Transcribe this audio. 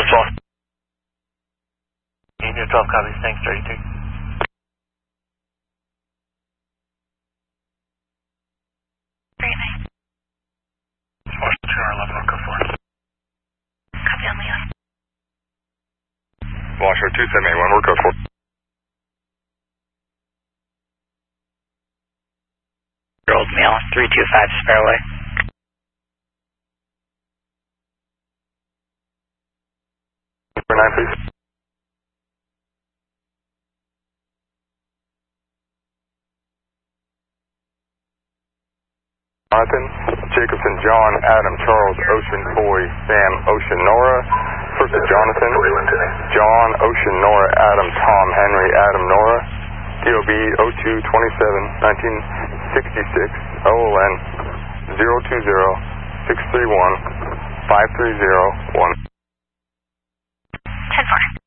12. Union 12 copies, thanks 33. Very nice. Washer 11, Echo 4. Copy on Leon. Washer 2781, Echo 4. Old Mail 325 Sparrowway. Number 9, please. Jonathan, Jacobson, John, Adam, Charles, Ocean, Boy, Sam, Ocean, Nora. First is Jonathan, John, Ocean, Nora, Adam, Tom, Henry, Adam, Nora. DOB 02-27-1966, OLN 020-631-5301. 10-4.